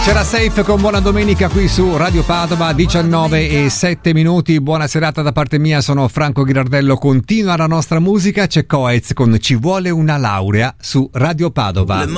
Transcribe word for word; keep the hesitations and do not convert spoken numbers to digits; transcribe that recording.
C'era Safe con Buona Domenica qui su Radio Padova, diciannove e sette minuti. Buona serata da parte mia, sono Franco Ghirardello. Continua la nostra musica, c'è Coez con Ci vuole una laurea su Radio Padova.